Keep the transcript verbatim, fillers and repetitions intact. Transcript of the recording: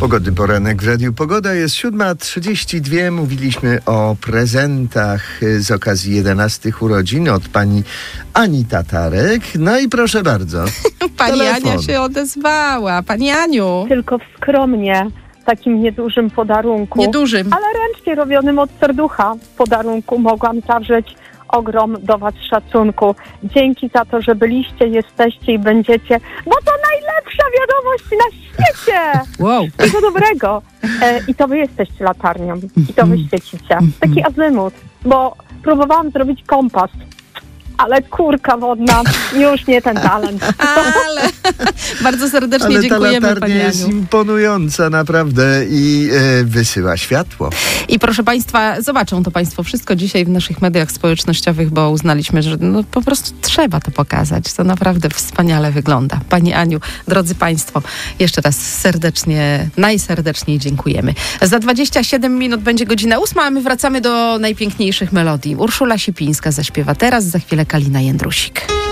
Pogodny poranek w Radiu Pogoda. Jest siódma trzydzieści dwa. Mówiliśmy o prezentach z okazji jedenastych urodzin od pani Ani Tatarek. No i proszę bardzo. Pani telefon. Ania się odezwała. Pani Aniu. Tylko skromnie, w takim niedużym podarunku. Niedużym. Ale ręcznie robionym od serducha podarunku mogłam zawrzeć ogrom do was szacunku. Dzięki za to, że byliście, jesteście i będziecie, bo to najlepsza wiadomość na świecie! Wow. Wszystkiego dobrego. E, I to wy jesteście latarnią. I to wy świecicie. Taki azymut, bo próbowałam zrobić kompas, ale kurka wodna, już nie ten talent. Ale bardzo serdecznie Ale ta dziękujemy latarnia Pani jest Aniu. imponująca naprawdę i e, wysyła światło. I proszę Państwa, zobaczą to Państwo wszystko dzisiaj w naszych mediach społecznościowych, bo uznaliśmy, że no, po prostu trzeba to pokazać. To naprawdę wspaniale wygląda. Pani Aniu, drodzy Państwo, jeszcze raz serdecznie, najserdeczniej dziękujemy. Za dwadzieścia siedem minut będzie godzina ósma, a my wracamy do najpiękniejszych melodii. Urszula Sipińska zaśpiewa teraz, za chwilę Kalina Jędrusik.